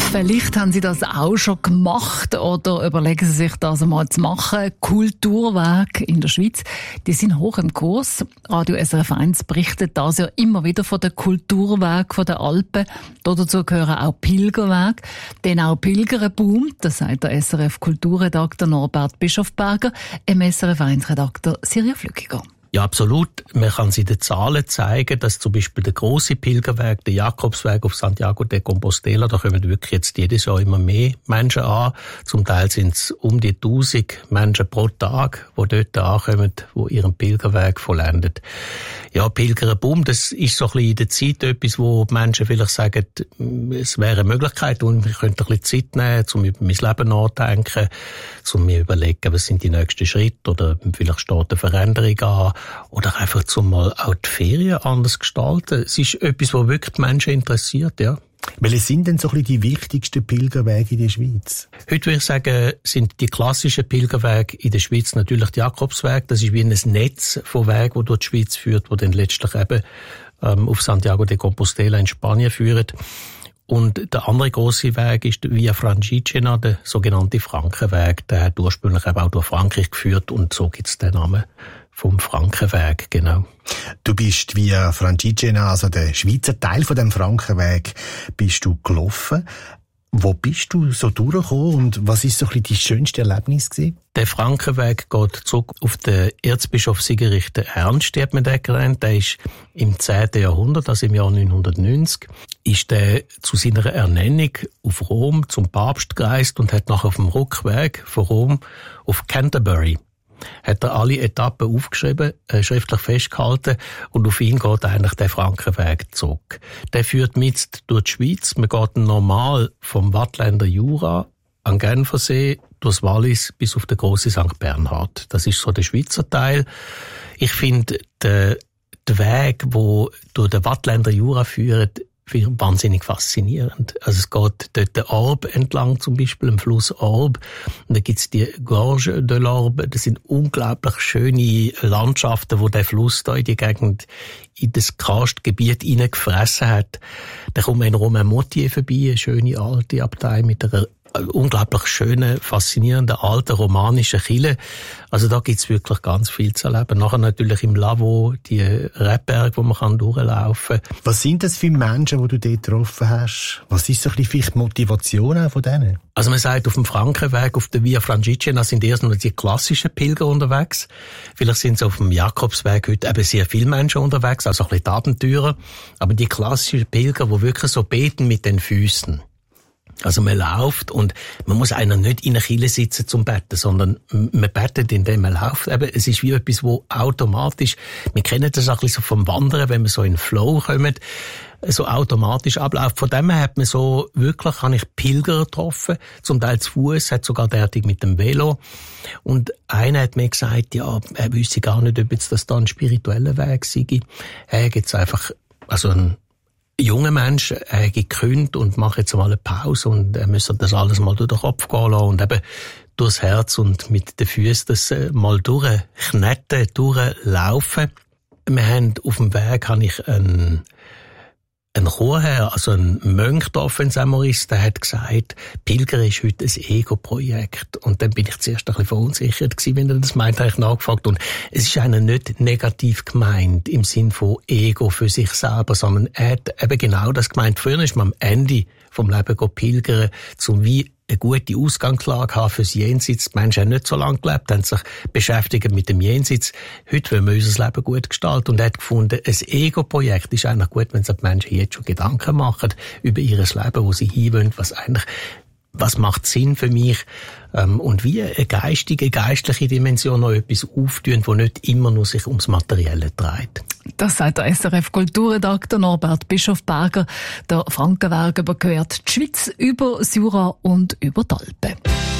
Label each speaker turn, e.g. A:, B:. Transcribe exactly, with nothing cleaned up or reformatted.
A: Vielleicht haben Sie das auch schon gemacht oder überlegen Sie sich das einmal zu machen. Kulturwege in der Schweiz, die sind hoch im Kurs. Radio S R F eins berichtet das ja immer wieder von den Kulturwegen der Alpen. Dazu gehören auch Pilgerwege. Denn auch Pilgern boomt, das sagt der S R F-Kulturredakteur Norbert Bischofberger, im S R F eins-Redakteur Silja Flückiger.
B: Ja, absolut. Man kann sie den Zahlen zeigen, dass zum Beispiel der grosse Pilgerweg, der Jakobsweg auf Santiago de Compostela, da kommen wirklich jetzt jedes Jahr immer mehr Menschen an. Zum Teil sind es um die tausend Menschen pro Tag, die dort ankommen, die ihren Pilgerweg vollendet. Ja, Pilgerboom, das ist so ein bisschen in der Zeit etwas, wo die Menschen vielleicht sagen, es wäre eine Möglichkeit und ich könnte ein bisschen Zeit nehmen, um über mein Leben nachzudenken, um mir überlegen, was sind die nächsten Schritte oder vielleicht steht eine Veränderung an. Oder einfach zum mal auch die Ferien anders gestalten. Es ist etwas, was wirklich die Menschen interessiert, ja.
C: Welche sind denn so ein bisschen die wichtigsten Pilgerwege in der Schweiz?
B: Heute würde ich sagen, sind die klassischen Pilgerwege in der Schweiz natürlich der Jakobsweg. Das ist wie ein Netz von Wegen, das durch die Schweiz führt, wo dann letztlich eben ähm, auf Santiago de Compostela in Spanien führt. Und der andere grosse Weg ist der Via Francigena, der sogenannte Frankenweg. Der hat ursprünglich eben auch durch Frankreich geführt und so gibt es den Namen vom Frankenweg, genau.
C: Du bist Via Francigena, also der Schweizer Teil von dem Frankenweg, bist du gelaufen. Wo bist du so durchgekommen und was ist so ein bisschen dein schönste Erlebnis gewesen?
B: Der Frankenweg geht zurück auf den Erzbischof Siegerichten Ernst, hat man den genannt. Der ist im zehnten Jahrhundert, also im Jahr neunhundertneunzig, ist der zu seiner Ernennung auf Rom zum Papst gereist und hat nachher auf dem Rückweg von Rom auf Canterbury hat er alle Etappen aufgeschrieben, äh, schriftlich festgehalten und auf ihn geht eigentlich der Frankenweg zurück. Der führt mit durch die Schweiz. Man geht normal vom Waadtländer Jura an Genfersee durchs Wallis bis auf den grossen Sankt Bernhard. Das ist so der Schweizer Teil. Ich finde, der, der Weg, der durch den Waadtländer Jura führt, wahnsinnig faszinierend. Also es geht dort der Orb entlang, zum Beispiel im Fluss Orb. Und da gibt's die Gorge de l'Orbe. Das sind unglaublich schöne Landschaften, wo der Fluss da in die Gegend, in das Karstgebiet hineingefressen hat. Da kommt man in Romainmôtier vorbei, eine schöne alte Abtei mit einer unglaublich schönen, faszinierenden, alten, romanischen Kirche. Also da gibt's wirklich ganz viel zu erleben. Nachher natürlich im Lavaux, die Rebberge, wo man kann durchlaufen kann.
C: Was sind das für Menschen, die du dort getroffen hast? Was ist so ein bisschen vielleicht die Motivation auch von denen?
B: Also man sagt, auf dem Frankenweg, auf der Via Francigena sind erst nur die klassischen Pilger unterwegs. Vielleicht sind es auf dem Jakobsweg heute eben sehr viele Menschen unterwegs, also ein bisschen die Abenteurer. Aber die klassischen Pilger, die wirklich so beten mit den Füßen. Also man läuft und man muss einer nicht in einer Kirche sitzen zum Betten, sondern man betet, indem man läuft. Eben, es ist wie etwas, wo automatisch, wir kennen das auch ein bisschen so vom Wandern, wenn man so in den Flow kommt, so automatisch abläuft. Von dem her hat man so, wirklich habe ich Pilger getroffen, zum Teil zu Fuß, hat sogar derartig mit dem Velo. Und einer hat mir gesagt, ja, er wüsste gar nicht, ob jetzt das da ein spiritueller Weg sei. Er hat jetzt einfach, also ein junge Mensch äh, gekündigt und macht jetzt mal eine Pause und er äh, müsste das alles mal durch den Kopf gehen lassen und eben durchs Herz und mit den Füßen das äh, mal durchknetten, durchlaufen. Wir haben auf dem Weg habe ich einen Ein Chorherr, also ein Mönch da in Saint-Maurice, der hat gesagt, Pilger ist heute ein Ego-Projekt. Und dann bin ich zuerst ein bisschen verunsichert gewesen, wenn er das meint, habe ich nachgefragt. Und es ist einer nicht negativ gemeint im Sinn von Ego für sich selber, sondern er hat eben genau das gemeint. Früher ist man am Ende vom Leben pilgern, um wie eine gute Ausgangslage haben fürs Jenseits. Die Menschen haben nicht so lange gelebt, haben sich beschäftigt mit dem Jenseits. Heute wollen wir unser Leben gut gestalten. Und er hat gefunden, ein Ego-Projekt ist eigentlich gut, wenn sich die Menschen jetzt schon Gedanken machen über ihr Leben, wo sie hinwollen, was eigentlich, was macht Sinn für mich, ähm, und wie eine geistige, geistliche Dimension noch etwas auftun, wo nicht immer nur sich ums Materielle dreht.
A: Das sagt der S R F-Kulturredakteur Norbert Bischofberger. Der Frankenweg überquert die Schweiz über das Jura und über die Alpen.